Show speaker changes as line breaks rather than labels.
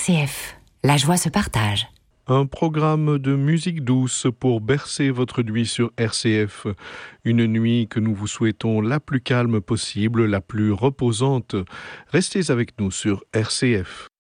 RCF, la joie se partage.
Un programme de musique douce pour bercer votre nuit sur RCF. Une nuit que nous vous souhaitons la plus calme possible, la plus reposante. Restez avec nous sur RCF.